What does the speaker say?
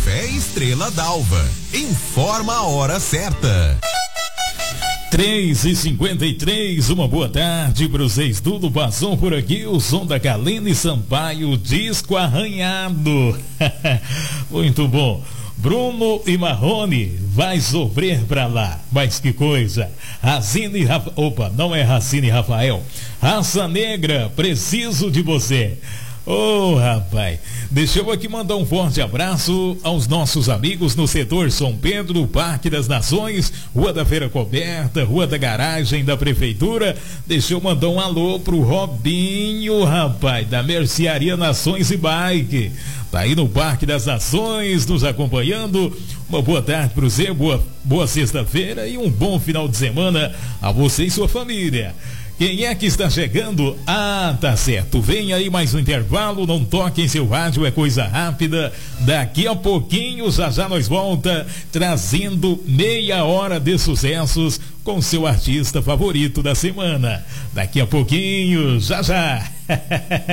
Café Estrela d'Alva. Informa a hora certa. 3h53, uma boa tarde para vocês, tudo passou por aqui, o som da Galene Sampaio, disco arranhado. Muito bom. Bruno e Marrone, vai sofrer pra lá, mas que coisa. Racine Opa, não é Racine Rafael. Raça Negra, preciso de você. Ô, rapaz, deixa eu aqui mandar um forte abraço aos nossos amigos no setor São Pedro, Parque das Nações, Rua da Feira Coberta, Rua da Garagem da Prefeitura. Deixa eu mandar um alô pro Robinho, rapaz, da Mercearia Nações e Bike. Tá aí no Parque das Nações, nos acompanhando. Uma boa tarde para você, boa sexta-feira e um bom final de semana a você e sua família. Quem é que está chegando? Ah, tá certo. Vem aí mais um intervalo, não toque em seu rádio, é coisa rápida. Daqui a pouquinho, já nós volta trazendo meia hora de sucessos com seu artista favorito da semana. Daqui a pouquinho, já.